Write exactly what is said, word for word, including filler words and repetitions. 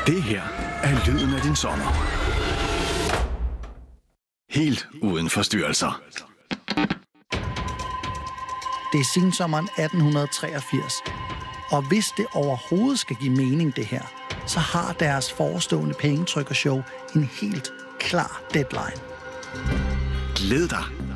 Det her er lyden af din sommer. Helt uden forstyrrelser. Det er sensommeren atten treogfirs, og hvis det overhovedet skal give mening det her, så har deres forestående pengetrykkershow en helt klar deadline. Glæd dig